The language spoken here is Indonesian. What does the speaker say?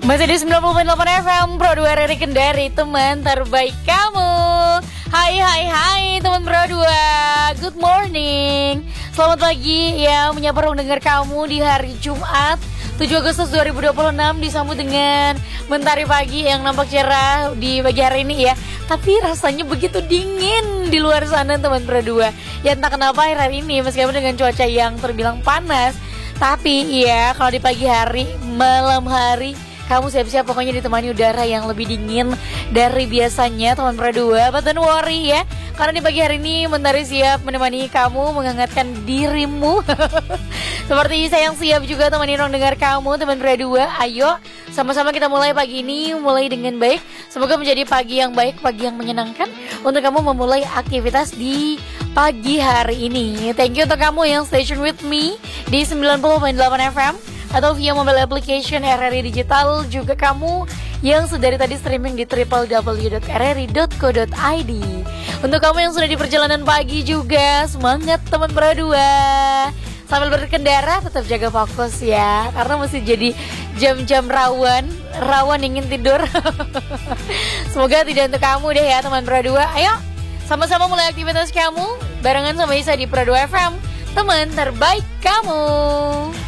Masih di 90.8 FM Pro 2 RRI Kendari, teman terbaik kamu. Hai teman Pro 2, good morning. Selamat pagi ya, menyapa ruang dengar kamu di hari Jumat 7 Agustus 2026. Disambut dengan mentari pagi yang nampak cerah di pagi hari ini ya. Tapi rasanya begitu dingin di luar sana teman Pro 2. Ya entah kenapa hari ini meskipun dengan cuaca yang terbilang panas, tapi ya kalau di pagi hari, malam hari kamu siap-siap pokoknya ditemani udara yang lebih dingin dari biasanya teman Pro 2. But don't worry ya, karena di pagi hari ini Mentari siap menemani kamu, menghangatkan dirimu. Seperti saya yang siap juga temani ruang dengar kamu teman Pro 2. Ayo sama-sama kita mulai pagi ini, mulai dengan baik. Semoga menjadi pagi yang baik, pagi yang menyenangkan untuk kamu memulai aktivitas di pagi hari ini. Thank you untuk kamu yang station with me di 90.8 FM atau via mobile application RRI Digital, juga kamu yang sudah dari tadi streaming di www.rri.co.id. Untuk kamu yang sudah di perjalanan pagi juga, semangat teman Pro 2. Sambil berkendara tetap jaga fokus ya, karena masih jadi jam-jam rawan ingin tidur. Semoga tidak untuk kamu deh ya teman Pro 2. Ayo sama-sama mulai aktivitas kamu barengan sama Isa di Pro 2 FM, teman terbaik kamu.